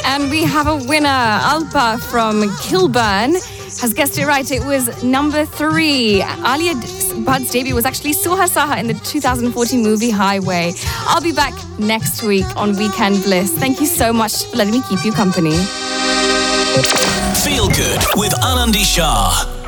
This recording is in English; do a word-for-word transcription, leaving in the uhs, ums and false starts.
And we have a winner. Alpa from Kilburn has guessed it right. It was number three. Alia Bhatt's debut was actually Suha Saha in the two thousand fourteen movie Highway. I'll be back next week on Weekend Bliss. Thank you so much for letting me keep you company. Feel Good with Anandi Shah.